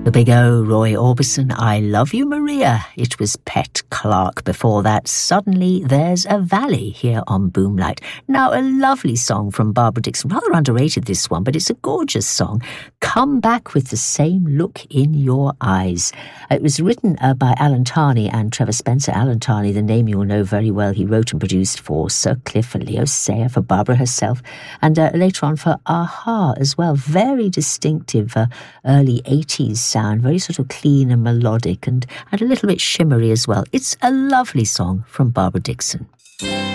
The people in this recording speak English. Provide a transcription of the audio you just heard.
The Big O, Roy Orbison, I Love You, Maria. It was Pet Clark before that. Suddenly There's a Valley here on Boomlight. Now, a lovely song from Barbara Dickson. Rather underrated, this one, but it's a gorgeous song. Come Back with the Same Look in Your Eyes. It was written by Alan Tarney and Trevor Spencer. Alan Tarney, the name you will know very well. He wrote and produced for Sir Cliff, for Leo Sayer, for Barbara herself, and later on for Aha as well. Very distinctive early 80s sound, very sort of clean and melodic and a little bit shimmery as well. It's a lovely song from Barbara Dickson.